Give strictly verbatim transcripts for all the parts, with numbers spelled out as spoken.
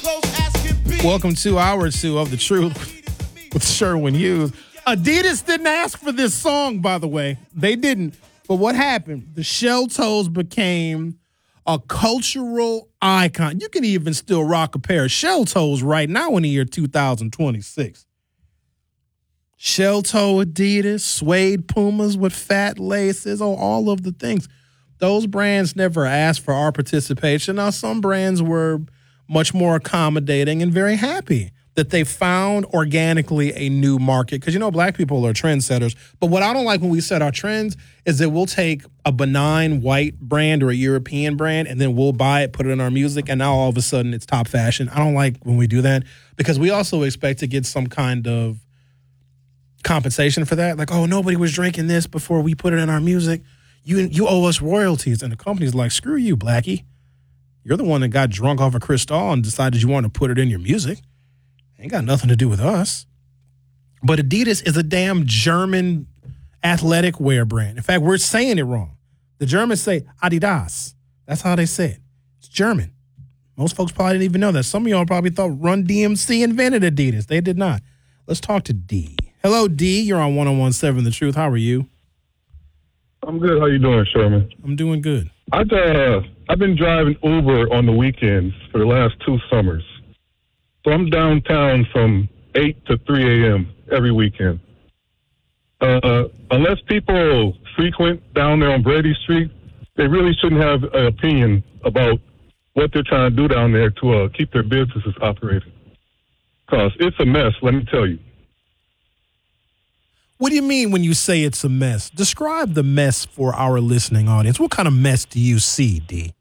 Welcome to hour two of The Truth with Sherwin Hughes. Adidas didn't ask for this song, by the way. They didn't. But what happened? The shell toes became a cultural icon. You can even still rock a pair of shell toes right now in the year two thousand twenty-six. Shell toe Adidas, suede Pumas with fat laces, oh, all of the things. Those brands never asked for our participation. Now, some brands were much more accommodating and very happy that they found organically a new market. Because, you know, black people are trendsetters. But what I don't like when we set our trends is that we'll take a benign white brand or a European brand and then we'll buy it, put it in our music, and now all of a sudden it's top fashion. I don't like when we do that because we also expect to get some kind of compensation for that. Like, oh, nobody was drinking this before we put it in our music. You, you owe us royalties. And the company's like, screw you, Blackie. You're the one that got drunk off of Cristal and decided you want to put it in your music. Ain't got nothing to do with us. But Adidas is a damn German athletic wear brand. In fact, we're saying it wrong. The Germans say Adidas. That's how they say it. It's German. Most folks probably didn't even know that. Some of y'all probably thought Run D M C invented Adidas. They did not. Let's talk to D. Hello, D. You're on one oh seven The Truth. How are you? I'm good. How you doing, Sherman? I'm doing good. I've, uh, I've been driving Uber on the weekends for the last two summers. So I'm downtown from eight to three a.m. every weekend. Uh, unless people frequent down there on Brady Street, they really shouldn't have an opinion about what they're trying to do down there to uh, keep their businesses operating. Because it's a mess, let me tell you. What do you mean when you say it's a mess? Describe the mess for our listening audience. What kind of mess do you see, D?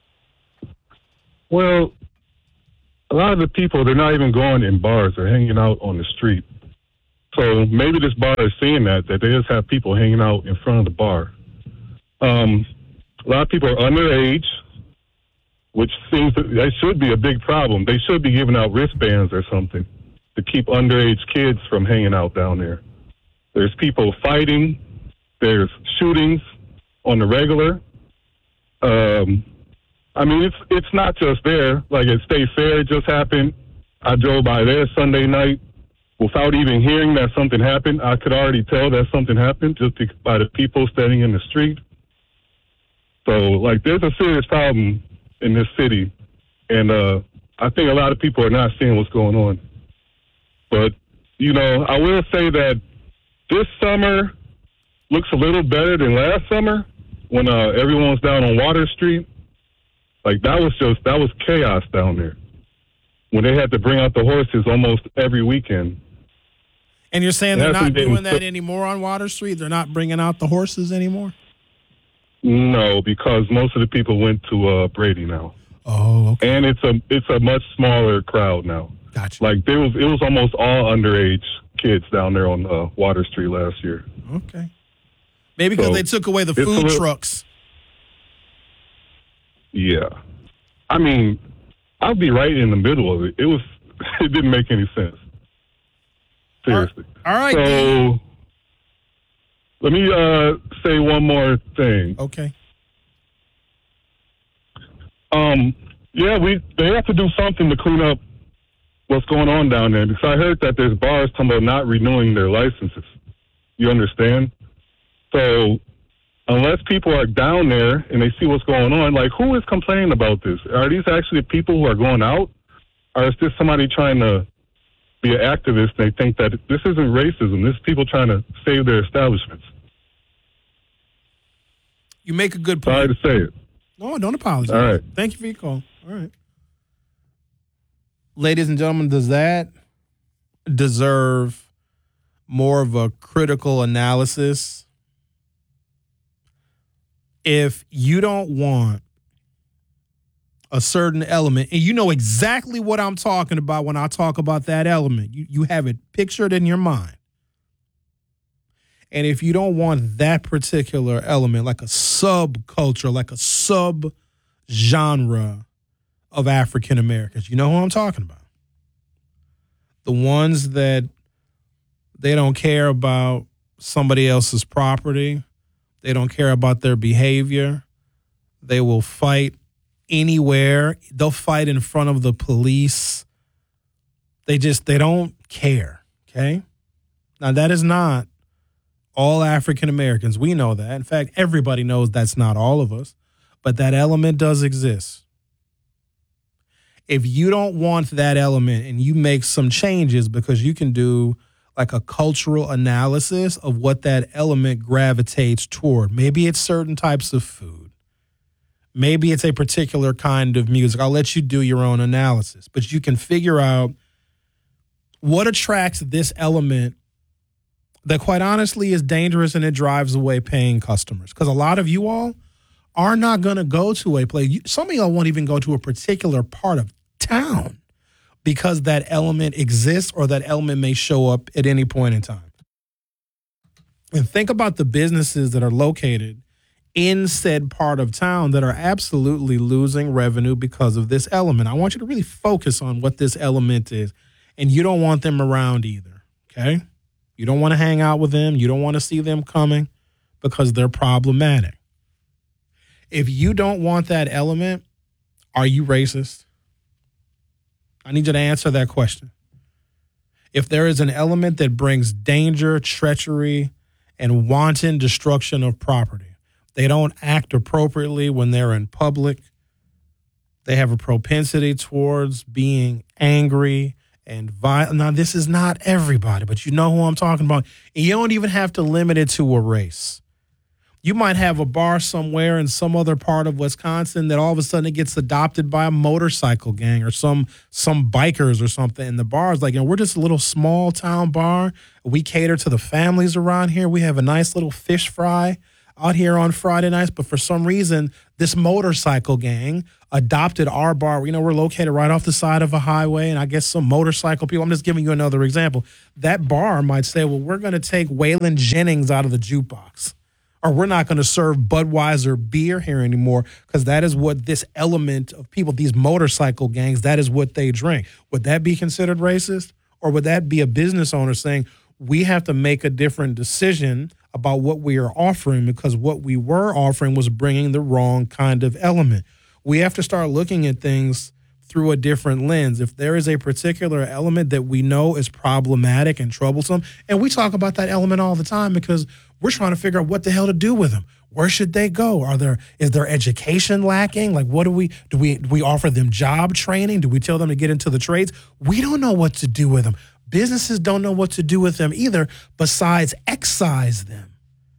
Well, a lot of the people, they're not even going in bars. They're hanging out on the street. So maybe this bar is seeing that, that they just have people hanging out in front of the bar. Um, a lot of people are underage, which seems to, that should be a big problem. They should be giving out wristbands or something to keep underage kids from hanging out down there. There's people fighting. There's shootings on the regular. Um, I mean, it's it's not just there. Like at State Fair, it just happened. I drove by there Sunday night without even hearing that something happened. I could already tell that something happened just by the people standing in the street. So, like, there's a serious problem in this city, and uh, I think a lot of people are not seeing what's going on. But, you know, I will say that this summer looks a little better than last summer when uh, everyone was down on Water Street. Like, that was just, that was chaos down there when they had to bring out the horses almost every weekend. And you're saying they're not doing that anymore on Water Street? They're not bringing out the horses anymore? No, because most of the people went to uh, Brady now. Oh, okay. And it's a it's a much smaller crowd now. Gotcha. Like, there was, it was almost all underage kids down there on uh, Water Street last year. Okay. Maybe because so they took away the food little, trucks. Yeah. I mean, I'll be right in the middle of it. It was, it didn't make any sense. Seriously. All right. So, Dan. let me uh, say one more thing. Okay. Um, yeah, we they have to do something to clean up what's going on down there, because I heard that there's bars talking about not renewing their licenses. You understand? So unless people are down there and they see what's going on, like, who is complaining about this? Are these actually people who are going out? Or is this somebody trying to be an activist and they think that this isn't racism, this is people trying to save their establishments? You make a good point. Sorry to say it. No, don't apologize. All right. Thank you for your call. All right. Ladies and gentlemen, does that deserve more of a critical analysis? If you don't want a certain element, and you know exactly what I'm talking about when I talk about that element, you, you have it pictured in your mind. And if you don't want that particular element, like a subculture, like a sub-genre of African Americans, you know who I'm talking about. The ones that they don't care about somebody else's property. They don't care about their behavior. They will fight anywhere. They'll fight in front of the police They just, they don't care, okay? Now, that is not all African Americans. We know that. In fact, everybody knows that's not all of us, but that element does exist. If you don't want that element and you make some changes, because you can do like a cultural analysis of what that element gravitates toward. Maybe it's certain types of food. Maybe it's a particular kind of music. I'll let you do your own analysis, but you can figure out what attracts this element that quite honestly is dangerous, and it drives away paying customers. Because a lot of you all are not going to go to a place. Some of y'all won't even go to a particular part of town because that element exists or that element may show up at any point in time. And think about the businesses that are located in said part of town that are absolutely losing revenue because of this element. I want you to really focus on what this element is, and you don't want them around either, okay? You don't want to hang out with them. You don't want to see them coming because they're problematic. If you don't want that element, are you racist? I need you to answer that question. If there is an element that brings danger, treachery, and wanton destruction of property, they don't act appropriately when they're in public, they have a propensity towards being angry and violent. Now, this is not everybody, but you know who I'm talking about. And you don't even have to limit it to a race. You might have a bar somewhere in some other part of Wisconsin that all of a sudden it gets adopted by a motorcycle gang or some some bikers or something. And the bar is like, you know, we're just a little small town bar. We cater to the families around here. We have a nice little fish fry out here on Friday nights. But for some reason, this motorcycle gang adopted our bar. You know, we're located right off the side of a highway, and I guess some motorcycle people, I'm just giving you another example. That bar might say, well, we're going to take Waylon Jennings out of the jukebox. Or we're not going to serve Budweiser beer here anymore because that is what this element of people, these motorcycle gangs, that is what they drink. Would that be considered racist? Or would that be a business owner saying, we have to make a different decision about what we are offering because what we were offering was bringing the wrong kind of element? We have to start looking at things through a different lens. If there is a particular element that we know is problematic and troublesome, and we talk about that element all the time because we're trying to figure out what the hell to do with them. Where should they go? Are there is their education lacking? Like, what do we do? We do we offer them job training? Do we tell them to get into the trades? We don't know what to do with them. Businesses don't know what to do with them either, besides excise them.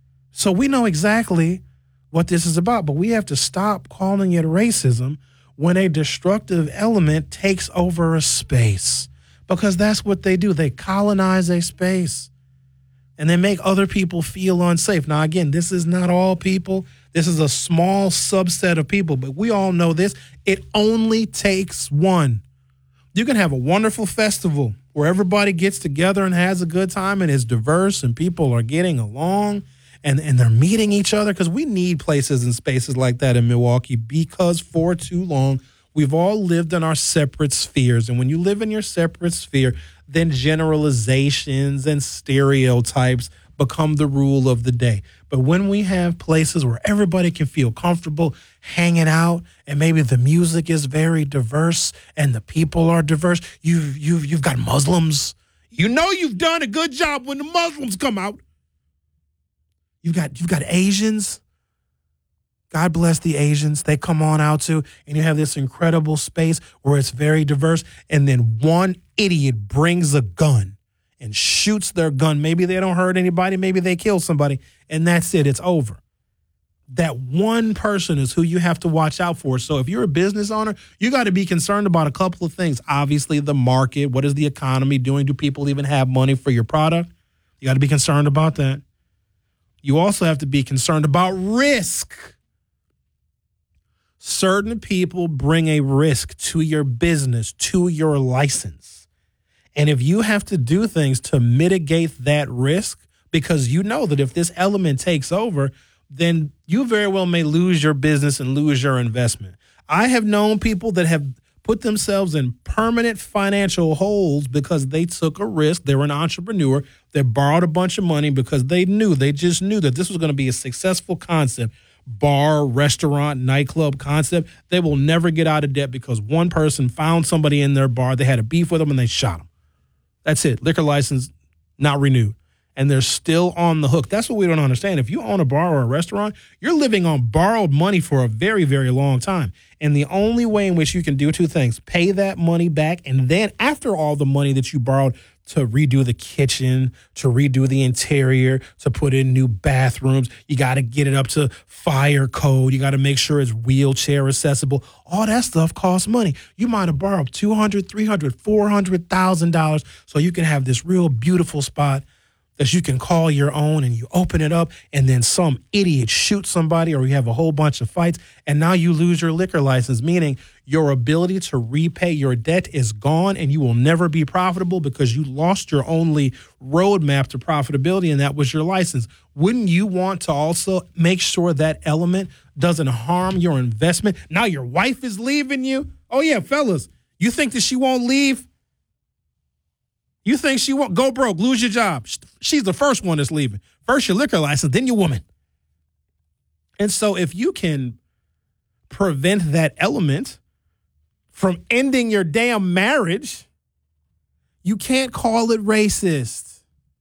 So we know exactly what this is about, but we have to stop calling it racism when a destructive element takes over a space, because that's what they do. They colonize a space and they make other people feel unsafe. Now, again, this is not all people. This is a small subset of people, but we all know this. It only takes one. You can have a wonderful festival where everybody gets together and has a good time and is diverse and people are getting along and, and they're meeting each other, because we need places and spaces like that in Milwaukee, because for too long we've all lived in our separate spheres. And when you live in your separate sphere, then generalizations and stereotypes become the rule of the day. But when we have places where everybody can feel comfortable hanging out, and maybe the music is very diverse and the people are diverse, you've you've you've got Muslims. You know you've done a good job when the Muslims come out. You've got you've got Asians. God bless the Asians. They come on out too. And you have this incredible space where it's very diverse. And then one idiot brings a gun and shoots their gun. Maybe they don't hurt anybody. Maybe they kill somebody. And that's it. It's over. That one person is who you have to watch out for. So if you're a business owner, you got to be concerned about a couple of things. Obviously, the market. What is the economy doing? Do people even have money for your product? You got to be concerned about that. You also have to be concerned about risk. Certain people bring a risk to your business, to your license. And if you have to do things to mitigate that risk, because you know that if this element takes over, then you very well may lose your business and lose your investment. I have known people that have put themselves in permanent financial holes because they took a risk. They were an entrepreneur. They borrowed a bunch of money because they knew, they just knew that this was going to be a successful concept. Bar, restaurant, nightclub concept. They will never get out of debt because one person found somebody in their bar. They had a beef with them and they shot them. That's it. Liquor license not renewed. And they're still on the hook. That's what we don't understand. If you own a bar or a restaurant, you're living on borrowed money for a very, very long time. And the only way in which you can do two things, pay that money back, and then after all the money that you borrowed to redo the kitchen, to redo the interior, to put in new bathrooms, you got to get it up to fire code. You got to make sure it's wheelchair accessible. All that stuff costs money. You might have borrowed two hundred thousand dollars, three hundred thousand dollars, four hundred thousand dollars so you can have this real beautiful spot that you can call your own, and you open it up, and then some idiot shoots somebody, or you have a whole bunch of fights, and now you lose your liquor license, meaning your ability to repay your debt is gone, and you will never be profitable because you lost your only roadmap to profitability, and that was your license. Wouldn't you want to also make sure that element doesn't harm your investment? Now your wife is leaving you? Oh, yeah, fellas, you think that she won't leave? You think she won't go broke, lose your job? She's the first one that's leaving. First your liquor license, then your woman. And so if you can prevent that element from ending your damn marriage, you can't call it racist.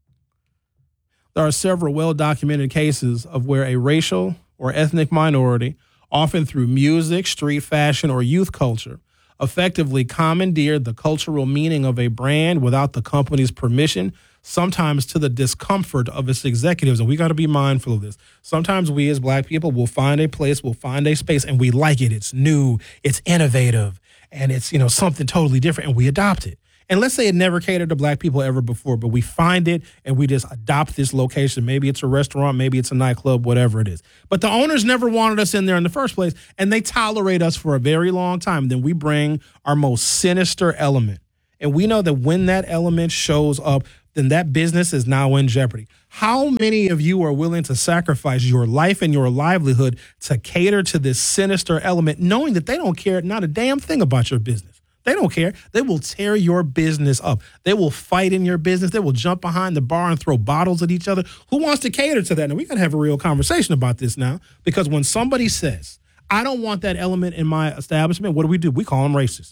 There are several well-documented cases of where a racial or ethnic minority, often through music, street fashion, or youth culture, effectively commandeered the cultural meaning of a brand without the company's permission, sometimes to the discomfort of its executives. And we got to be mindful of this. Sometimes we as black people will find a place, we'll find a space, and we like it. It's new, it's innovative, and it's, you know, something totally different, and we adopt it. And let's say it never catered to black people ever before, but we find it and we just adopt this location. Maybe it's a restaurant, maybe it's a nightclub, whatever it is. But the owners never wanted us in there in the first place, and they tolerate us for a very long time. Then we bring our most sinister element. And we know that when that element shows up, then that business is now in jeopardy. How many of you are willing to sacrifice your life and your livelihood to cater to this sinister element, knowing that they don't care not a damn thing about your business? They don't care. They will tear your business up. They will fight in your business. They will jump behind the bar and throw bottles at each other. Who wants to cater to that? Now, we got to have a real conversation about this now, because when somebody says, I don't want that element in my establishment, what do we do? We call them racist.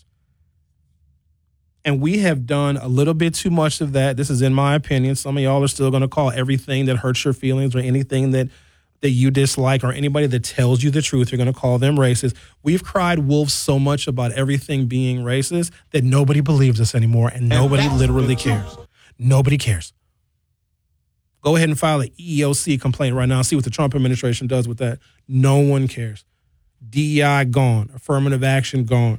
And we have done a little bit too much of that. This is in my opinion. Some of y'all are still going to call everything that hurts your feelings or anything that that you dislike or anybody that tells you the truth, you're going to call them racist. We've cried wolf so much about everything being racist that nobody believes us anymore, and nobody literally cares. Nobody cares. Go ahead and file an E E O C complaint right now. See what the Trump administration does with that. No one cares. D E I gone. Affirmative action gone.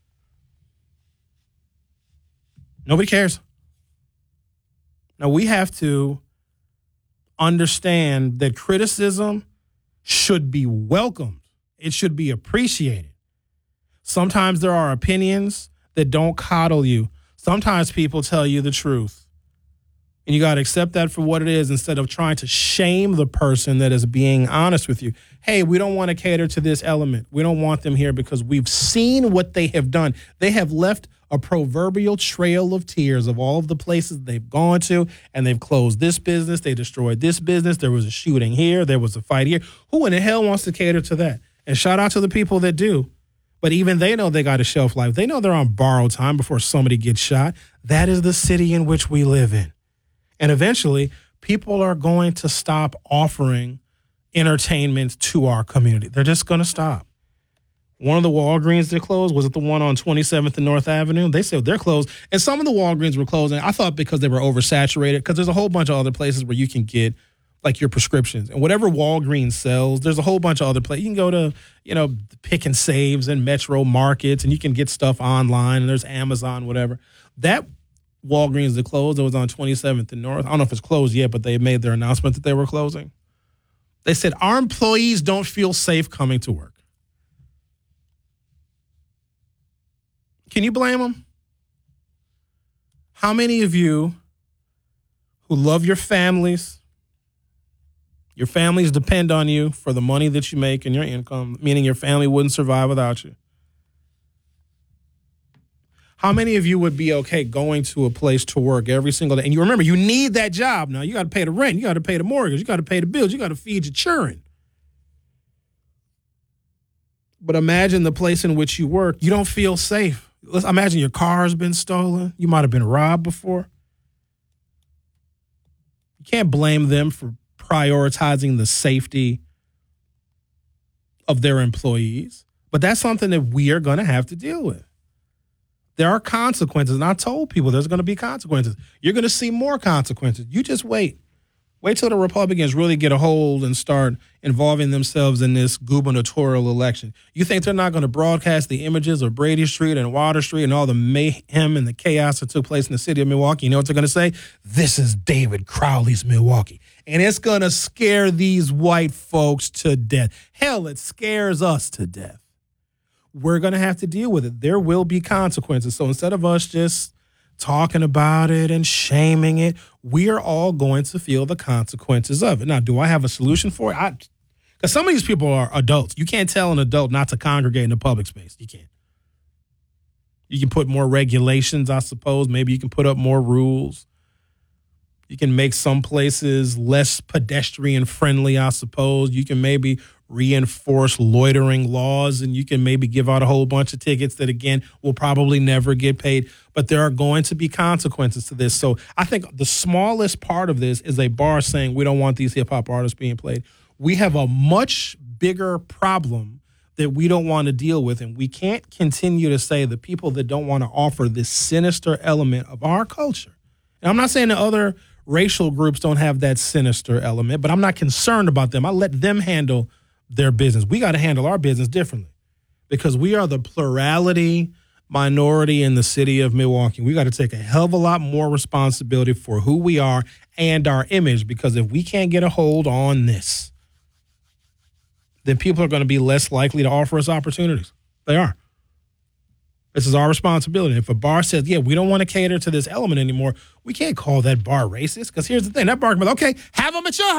Nobody cares. Now, we have to understand that criticism should be welcomed. It should be appreciated. Sometimes there are opinions that don't coddle you. Sometimes people tell you the truth. And you got to accept that for what it is instead of trying to shame the person that is being honest with you. Hey, we don't want to cater to this element. We don't want them here because we've seen what they have done. They have left a proverbial trail of tears of all of the places they've gone to, and they've closed this business, they destroyed this business, there was a shooting here, there was a fight here. Who in the hell wants to cater to that? And shout out to the people that do. But even they know they got a shelf life. They know they're on borrowed time before somebody gets shot. That is the city in which we live in. And eventually, people are going to stop offering entertainment to our community. They're just going to stop. One of the Walgreens that closed, was it the one on twenty-seventh and North Avenue? They said they're closed. And some of the Walgreens were closing, I thought because they were oversaturated, because there's a whole bunch of other places where you can get like your prescriptions. And whatever Walgreens sells, there's a whole bunch of other places. You can go to, you know, Pick and Saves and Metro Markets, and you can get stuff online, and there's Amazon, whatever. That Walgreens that closed, that was on twenty-seventh and North. I don't know if it's closed yet, but they made their announcement that they were closing. They said, our employees don't feel safe coming to work. Can you blame them? How many of you who love your families, your families depend on you for the money that you make and your income, meaning your family wouldn't survive without you? How many of you would be okay going to a place to work every single day? And you remember, you need that job now. You got to pay the rent. You got to pay the mortgage. You got to pay the bills. You got to feed your children. But imagine the place in which you work. You don't feel safe. Let's imagine your car has been stolen. You might have been robbed before. can't blame them for prioritizing the safety of their employees. But that's something that we are going to have to deal with. There are consequences, and I told people there's going to be consequences. You're going to see more consequences. You just wait. Wait till the Republicans really get a hold and start involving themselves in this gubernatorial election. You think they're not going to broadcast the images of Brady Street and Water Street and all the mayhem and the chaos that took place in the city of Milwaukee? You know what they're going to say? This is David Crowley's Milwaukee. And it's going to scare these white folks to death. Hell, it scares us to death. We're going to have to deal with it. There will be consequences. So instead of us just talking about it and shaming it, we are all going to feel the consequences of it. Now, do I have a solution for it? Because some of these people are adults. You can't tell an adult not to congregate in a public space. You can't. You can put more regulations, I suppose. Maybe you can put up more rules. You can make some places less pedestrian friendly, I suppose. You can maybe reinforce loitering laws, and you can maybe give out a whole bunch of tickets that, again, will probably never get paid. But there are going to be consequences to this. So I think the smallest part of this is a bar saying we don't want these hip-hop artists being played. We have a much bigger problem that we don't want to deal with, and we can't continue to say the people that don't want to offer this sinister element of our culture. And I'm not saying that other racial groups don't have that sinister element, but I'm not concerned about them. I let them handle their business. We got to handle our business differently because we are the plurality minority in the city of Milwaukee. We got to take a hell of a lot more responsibility for who we are and our image, because if we can't get a hold on this, then people are going to be less likely to offer us opportunities. They are. This is our responsibility. If a bar says, yeah, we don't want to cater to this element anymore, we can't call that bar racist, because here's the thing. That bar can be like, okay, have them at your house.